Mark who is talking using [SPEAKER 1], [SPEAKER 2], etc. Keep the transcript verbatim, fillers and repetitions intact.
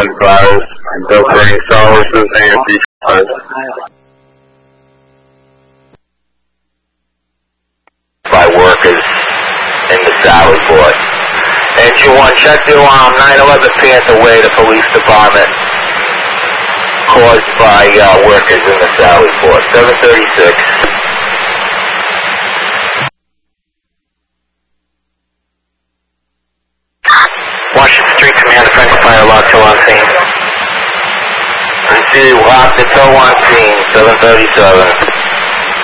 [SPEAKER 1] Flowers, Delphine Solis, Nancy Flowers. By workers in the Sally Port. Engine one, check the alarm, nine eleven Panther Way, the police department, caused by uh, workers in the Sally Port. seven thirty-six. Washington Street Command, French Fire Lock two on scene. I see, locked at two on scene, seven thirty-seven.